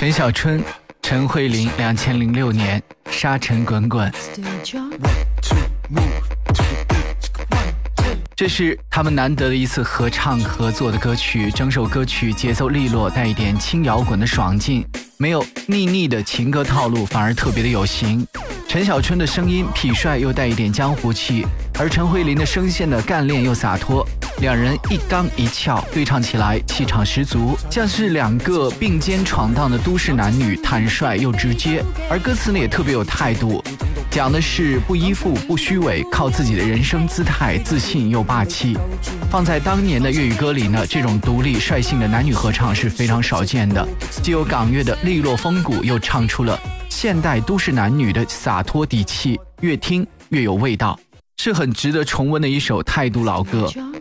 陈小春、陈慧琳2006年沙尘滚滚。这是他们难得的一次合唱合作的歌曲，整首歌曲节奏利落，带一点轻摇滚的爽劲，没有腻腻的情歌套路，反而特别的有型。陈小春的声音痞帅又带一点江湖气，而陈慧琳的声线的干练又洒脱，两人一刚一俏，对唱起来气场十足，像是两个并肩闯荡的都市男女，坦率又直接。而歌词呢也特别有态度，讲的是不依附不虚伪，靠自己的人生姿态，自信又霸气。放在当年的粤语歌里呢，这种独立率性的男女合唱是非常少见的，既有港乐的利落风骨，又唱出了现代都市男女的洒脱底气，越听越有味道，是很值得重温的一首态度老歌。